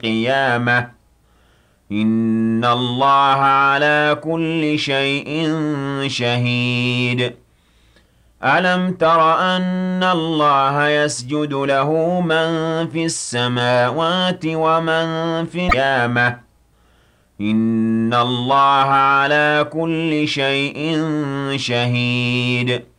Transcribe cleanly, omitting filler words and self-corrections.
القيامة إن الله على كل شيء شهيد ألم تر أن الله يسجد له من في السماوات ومن في القيامة إن الله على كل شيء شهيد